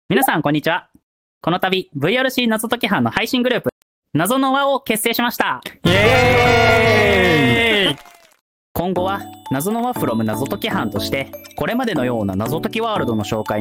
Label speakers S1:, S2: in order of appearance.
S1: 皆さん、こんにちは。この度、VRC 謎解き班の配信グループ、謎の輪を結成しました。
S2: イエーイ
S1: 今後は、謎の輪 from 謎解き班として、これまでのような謎解きワールドの紹介